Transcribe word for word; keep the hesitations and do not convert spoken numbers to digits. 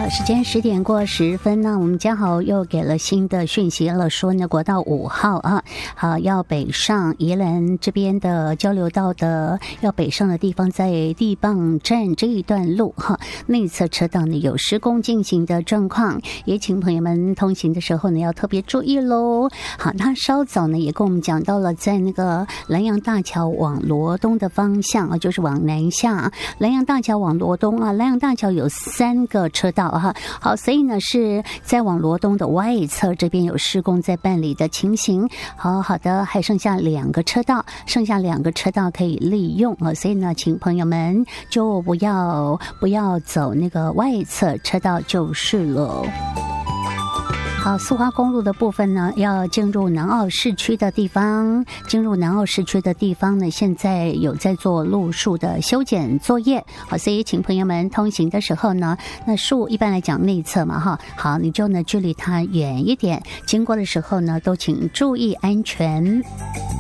时间十点过十分呢，我们嘉豪又给了新的讯息了，说呢国道五号啊，好要北上宜兰这边的交流道的要北上的地方，在地磅站这一段路哈，内侧车道呢有施工进行的状况，也请朋友们通行的时候呢要特别注意喽。好，他稍早呢也跟我们讲到了，在那个南洋大桥往罗东的方向啊，就是往南下，南洋大桥往罗东啊，南洋大桥有三个车道哈，好，所以呢是在往罗东的外侧这边有施工在办理的情形。好好的，还剩下两个车道，剩下两个车道可以利用啊，所以呢，请朋友们就不要不要走那个外侧车道就是了。好，苏花公路的部分呢，要进入南澳市区的地方，进入南澳市区的地方呢，现在有在做路树的修剪作业。好，所以请朋友们通行的时候呢，那树一般来讲内侧嘛，哈，好，你就呢距离它远一点，经过的时候呢，都请注意安全。